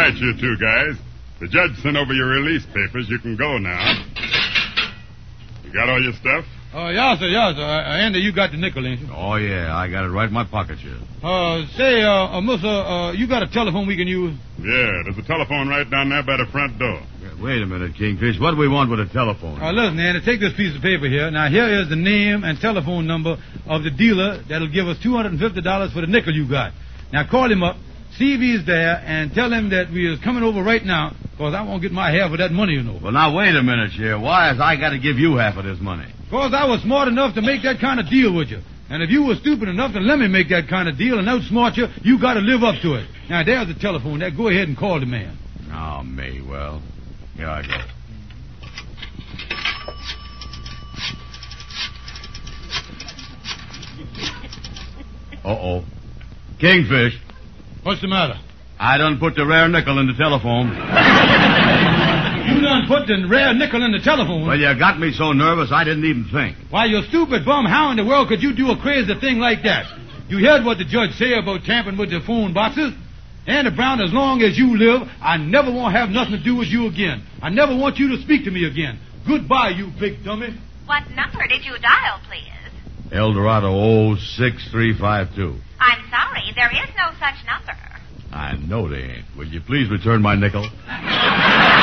right, you two guys. The judge sent over your release papers. You can go now. You got all your stuff? Yes, sir. Andy, you got the nickel, ain't you? Oh, yeah, I got it right in my pocket here. Say, mister, you got a telephone we can use? Yeah, there's a telephone right down there by the front door. Wait a minute, Kingfish. What do we want with a telephone? Listen, Andy, take this piece of paper here. Now, here is the name and telephone number of the dealer that'll give us $250 for the nickel you got. Now, call him up, see if he's there, and tell him that we is coming over right now, because I won't get my half of that money, you know. Well, now, wait a minute here. Why has I got to give you half of this money? Because I was smart enough to make that kind of deal with you. And if you were stupid enough to let me make that kind of deal and outsmart you, you got to live up to it. Now, there's the telephone there. Go ahead and call the man. Oh, me. Well, here I go. Uh-oh. Kingfish. What's the matter? I done put the rare nickel in the telephone. You done put the rare nickel in the telephone. Well, you got me so nervous I didn't even think. Why, you stupid bum, how in the world could you do a crazy thing like that? You heard what the judge said about tampering with the phone boxes? Andy Brown, as long as you live, I never want to have nothing to do with you again. I never want you to speak to me again. Goodbye, you big dummy. What number did you dial, please? El Dorado 06352. I'm sorry, there is no such number. I know they ain't. Will you please return my nickel?